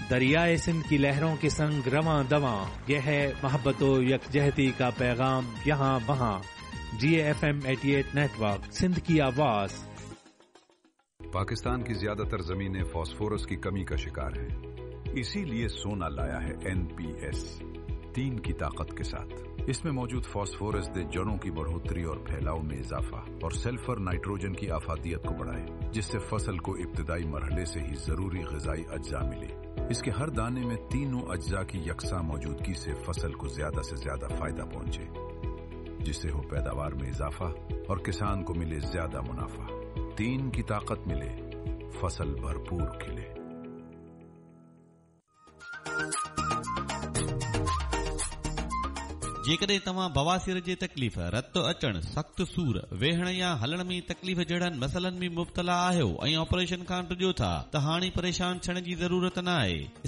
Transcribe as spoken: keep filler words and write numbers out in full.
دریائے سندھ کی لہروں کے سنگ رواں دواں، یہ ہے محبت و یکجہتی کا پیغام یہاں وہاں۔ جی A F M eighty eight net work, Sindh کی آواز۔ پاکستان کی زیادہ تر زمینیں فاسفورس کی کمی کا شکار ہیں، اسی لیے سونا لایا ہے این پی ایس تین کی طاقت کے ساتھ۔ اس میں موجود فاسفورس دے جڑوں کی بڑھوتری اور پھیلاؤ میں اضافہ، اور سلفر نائٹروجن کی افادیت کو بڑھائے، جس سے فصل کو ابتدائی مرحلے سے ہی ضروری غذائی اجزاء ملے۔ اس کے ہر دانے میں تینوں اجزاء کی یکساں موجودگی سے فصل کو زیادہ سے زیادہ فائدہ پہنچے، جس سے ہو پیداوار میں اضافہ اور کسان کو ملے زیادہ منافع۔ تین کی طاقت ملے، فصل بھرپور کھلے۔ जेकॾहिं तव्हां बवासीर जे तकलीफ़, रत अचण, सख़्त सूर, वेहण या हलण में तकलीफ़ जहिड़नि मसइलनि में मुब्तला आहियो ऐं ऑपरेशन खां ड्रिजो था त हाणे परेशान थियण जी ज़रूरत न आहे।